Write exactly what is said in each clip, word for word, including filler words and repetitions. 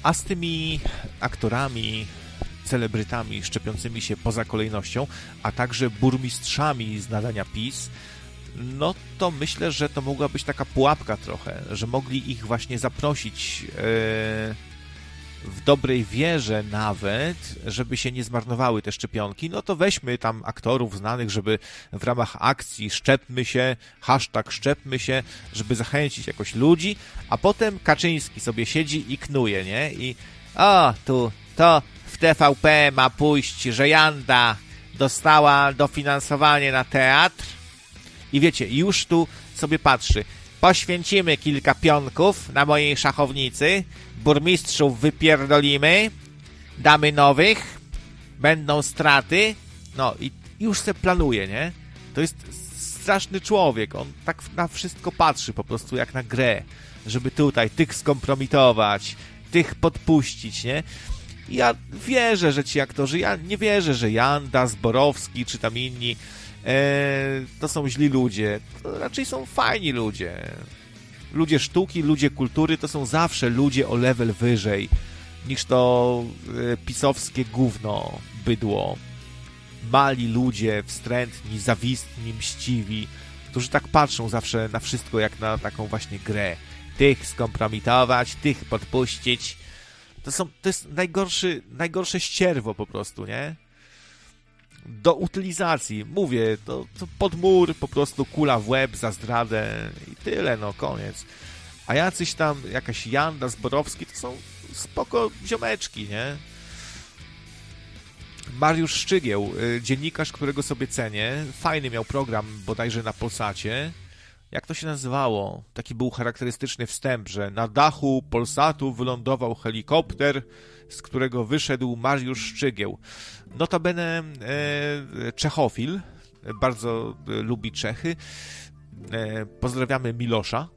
A z tymi aktorami, celebrytami szczepiącymi się poza kolejnością, a także burmistrzami z nadania PiS, no to myślę, że to mogła być taka pułapka trochę, że mogli ich właśnie zaprosić yy, w dobrej wierze nawet, żeby się nie zmarnowały te szczepionki. No to weźmy tam aktorów znanych, żeby w ramach akcji szczepmy się, hashtag szczepmy się, żeby zachęcić jakoś ludzi, a potem Kaczyński sobie siedzi i knuje, nie? I o, tu, to w T V P ma pójść, że Janda dostała dofinansowanie na teatr i wiecie, już tu sobie patrzy. Poświęcimy kilka pionków na mojej szachownicy, burmistrzów wypierdolimy, damy nowych, będą straty, no i już se planuje, nie? To jest straszny człowiek, on tak na wszystko patrzy po prostu jak na grę, żeby tutaj tych skompromitować, tych podpuścić, nie? Ja wierzę, że ci aktorzy, ja nie wierzę, że Janda, Zborowski czy tam inni e, to są źli ludzie. To raczej są fajni ludzie. Ludzie sztuki, ludzie kultury to są zawsze ludzie o level wyżej niż to e, pisowskie gówno, bydło. Mali ludzie, wstrętni, zawistni, mściwi, którzy tak patrzą zawsze na wszystko jak na taką właśnie grę. Tych skompromitować, tych podpuścić. To, są, to jest najgorszy, najgorsze ścierwo po prostu, nie? Do utylizacji. Mówię, to, to pod mur, po prostu kula w łeb za zdradę i tyle, no, koniec. A jacyś tam, jakaś Janda, Zborowski, to są spoko ziomeczki, nie? Mariusz Szczygieł, dziennikarz, którego sobie cenię, fajny miał program bodajże na Polsacie. Jak to się nazywało? Taki był charakterystyczny wstęp, że na dachu Polsatu wylądował helikopter, z którego wyszedł Mariusz Szczygieł. Notabene e, czechofil, bardzo e, lubi Czechy. E, pozdrawiamy Milosza,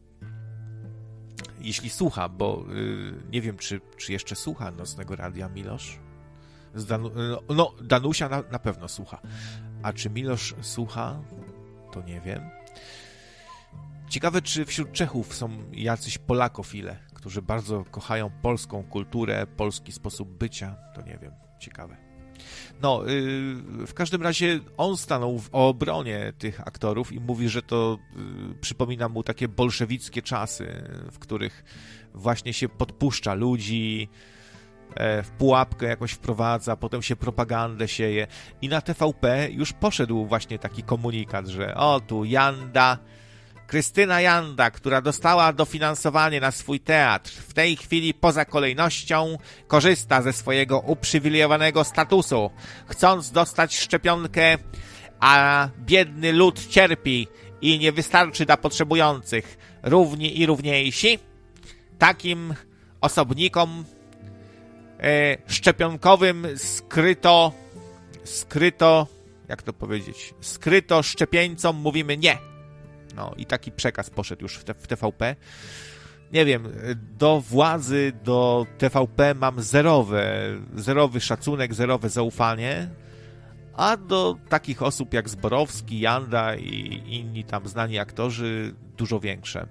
jeśli słucha, bo e, nie wiem, czy, czy jeszcze słucha Nocnego Radia Milosz. Z Danu, no, Danusia na, na pewno słucha. A czy Milosz słucha, to nie wiem. Ciekawe, czy wśród Czechów są jacyś polakofile, którzy bardzo kochają polską kulturę, polski sposób bycia. To nie wiem, ciekawe. No, yy, w każdym razie on stanął w obronie tych aktorów i mówi, że to yy, przypomina mu takie bolszewickie czasy, w których właśnie się podpuszcza ludzi, w pułapkę jakoś wprowadza, potem się propagandę sieje. I na T V P już poszedł właśnie taki komunikat, że o, tu Janda, Krystyna Janda, która dostała dofinansowanie na swój teatr, w tej chwili poza kolejnością korzysta ze swojego uprzywilejowanego statusu, chcąc dostać szczepionkę, a biedny lud cierpi i nie wystarczy dla potrzebujących. Równi i równiejsi takim osobnikom e, szczepionkowym skryto skryto, jak to powiedzieć, skryto szczepieńcom mówimy nie. No i taki przekaz poszedł już w, te, w T V P. Nie wiem, do władzy, do T V P mam zerowe, zerowy szacunek, zerowe zaufanie, a do takich osób jak Zborowski, Janda i inni tam znani aktorzy dużo większe.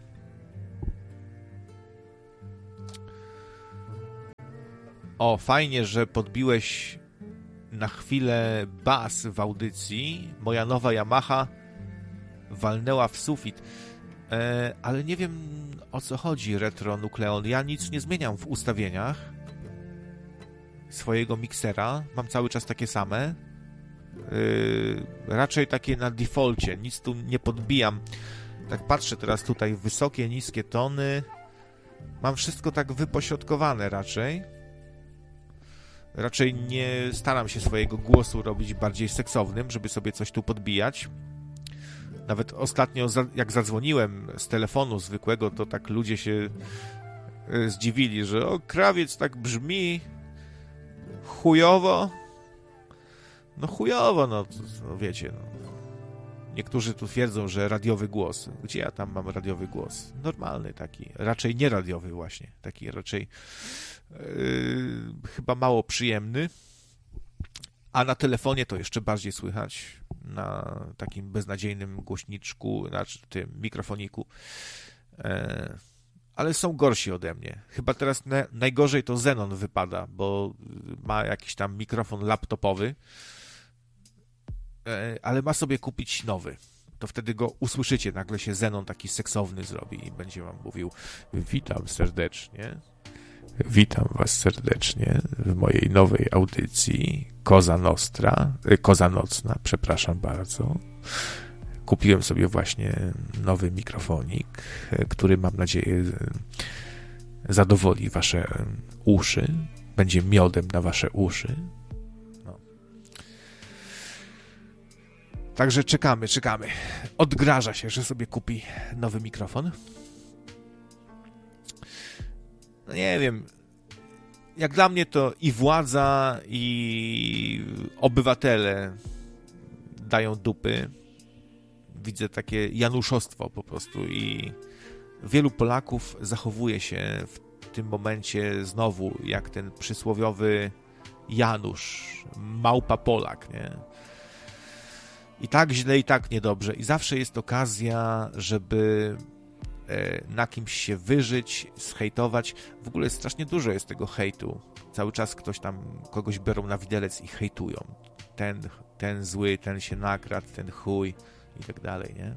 O, fajnie, że podbiłeś na chwilę bas w audycji. Moja nowa Yamaha walnęła w sufit. E, ale nie wiem, o co chodzi, Retro Nukleon. Ja nic nie zmieniam w ustawieniach swojego miksera. Mam cały czas takie same. E, raczej takie na defaulcie. Nic tu nie podbijam. Tak patrzę teraz tutaj. Wysokie, niskie tony. Mam wszystko tak wypośrodkowane raczej. Raczej nie staram się swojego głosu robić bardziej seksownym, żeby sobie coś tu podbijać. Nawet ostatnio, jak zadzwoniłem z telefonu zwykłego, to tak ludzie się zdziwili, że o, krawiec tak brzmi chujowo. No chujowo, no, no wiecie, no. Niektórzy tu twierdzą, że radiowy głos. Gdzie ja tam mam radiowy głos? Normalny taki, raczej nie radiowy właśnie, taki raczej yy, chyba mało przyjemny. A na telefonie to jeszcze bardziej słychać, na takim beznadziejnym głośniczku, znaczy tym mikrofoniku. Yy, ale są gorsi ode mnie. Chyba teraz na, najgorzej to Zenon wypada, bo ma jakiś tam mikrofon laptopowy, ale ma sobie kupić nowy. To wtedy go usłyszycie, nagle się Zenon taki seksowny zrobi i będzie wam mówił: witam serdecznie, witam was serdecznie w mojej nowej audycji Koza Nostra, Koza Nocna, przepraszam bardzo. Kupiłem sobie właśnie nowy mikrofonik, który mam nadzieję zadowoli wasze uszy, będzie miodem na wasze uszy. No. Także czekamy, czekamy. Odgraża się, że sobie kupi nowy mikrofon. No nie wiem, jak dla mnie to i władza, i obywatele dają dupy. Widzę takie januszostwo po prostu i wielu Polaków zachowuje się w tym momencie znowu jak ten przysłowiowy Janusz, małpa Polak, nie? I tak źle, i tak niedobrze. I zawsze jest okazja, żeby na kimś się wyżyć, zhejtować. W ogóle strasznie dużo jest tego hejtu. Cały czas ktoś tam, kogoś biorą na widelec i hejtują. Ten, ten zły, ten się nakradł, ten chuj i tak dalej, nie?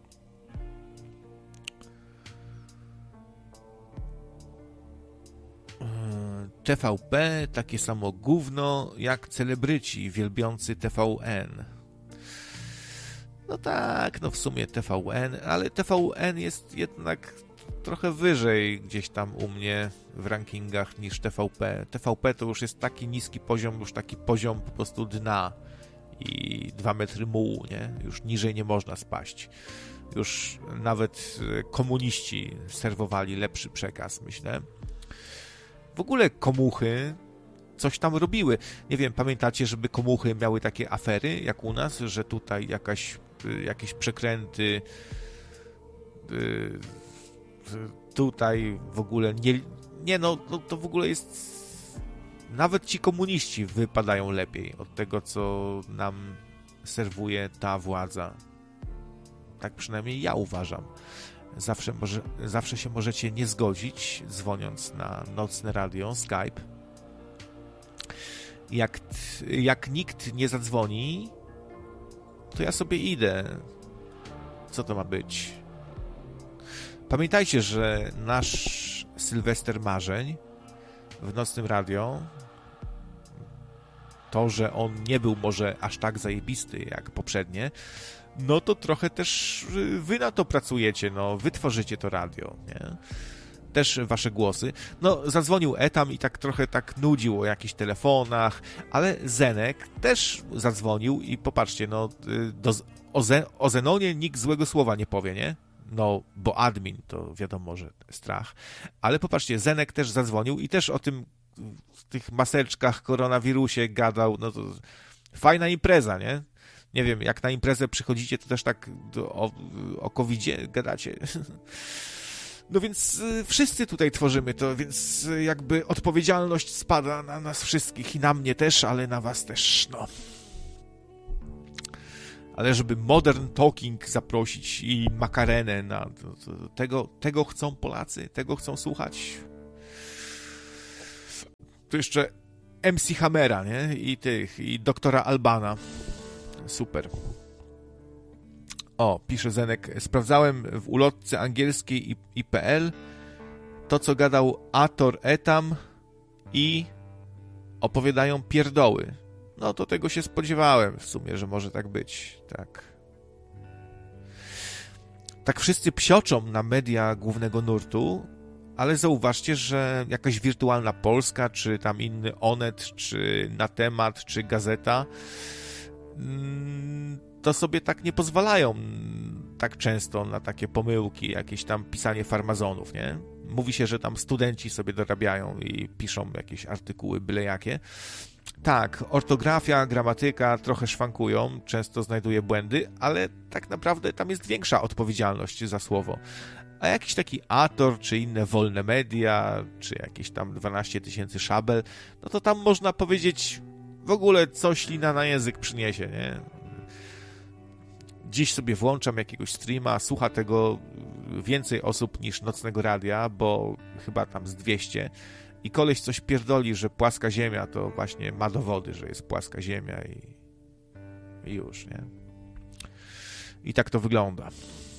T V P takie samo gówno jak celebryci wielbiący T V N. No tak, no w sumie T V N, ale T V N jest jednak trochę wyżej gdzieś tam u mnie w rankingach niż T V P. T V P to już jest taki niski poziom, już taki poziom po prostu dna i dwa metry mułu, nie? Już niżej nie można spaść. Już nawet komuniści serwowali lepszy przekaz, myślę. W ogóle komuchy coś tam robiły. Nie wiem, pamiętacie, żeby komuchy miały takie afery jak u nas, że tutaj jakaś, jakieś przekręty tutaj w ogóle nie, nie no, no to w ogóle jest, nawet ci komuniści wypadają lepiej od tego, co nam serwuje ta władza. Tak przynajmniej ja uważam. Zawsze, może, zawsze się możecie nie zgodzić, dzwoniąc na nocne radio, Skype. Jak, jak nikt nie zadzwoni, to ja sobie idę. Co to ma być? Pamiętajcie, że nasz Sylwester Marzeń w nocnym radio, to, że on nie był może aż tak zajebisty jak poprzednie, no to trochę też wy na to pracujecie, no, wy tworzycie to radio, nie? Też wasze głosy. No, zadzwonił Etam i tak trochę tak nudził o jakichś telefonach, ale Zenek też zadzwonił i popatrzcie, no, do, o, Zen, o Zenonie nikt złego słowa nie powie, nie? No, bo admin to wiadomo, że strach. Ale popatrzcie, Zenek też zadzwonił i też o tym, w tych maseczkach, koronawirusie gadał, no to fajna impreza, nie? Nie wiem, jak na imprezę przychodzicie, to też tak do, o, o kowidzie gadacie. No więc y, wszyscy tutaj tworzymy to, więc y, jakby odpowiedzialność spada na nas wszystkich i na mnie też, ale na was też, no. Ale żeby Modern Talking zaprosić i Makarenę na to, to, tego, tego chcą Polacy, tego chcą słuchać. Tu jeszcze M C Hammera, nie? I tych, i doktora Albana. Super. O, pisze Zenek, sprawdzałem w ulotce angielskiej i, i P L to, co gadał Ator Etam i opowiadają pierdoły. No to tego się spodziewałem w sumie, że może tak być. Tak. Tak wszyscy psioczą na media głównego nurtu, ale zauważcie, że jakaś Wirtualna Polska, czy tam inny Onet, czy Na Temat, czy Gazeta to sobie tak nie pozwalają tak często na takie pomyłki, jakieś tam pisanie farmazonów, nie? Mówi się, że tam studenci sobie dorabiają i piszą jakieś artykuły byle jakie. Tak, ortografia, gramatyka trochę szwankują, często znajduje błędy, ale tak naprawdę tam jest większa odpowiedzialność za słowo. A jakiś taki Ator, czy inne wolne media, czy jakieś tam dwanaście tysięcy szabel, no to tam można powiedzieć w ogóle co ślina na język przyniesie, nie? Dziś sobie włączam jakiegoś streama, słucha tego więcej osób niż Nocnego Radia, bo chyba tam z dwieście, i koleś coś pierdoli, że płaska ziemia to właśnie ma dowody, że jest płaska ziemia i, i już, nie? I tak to wygląda.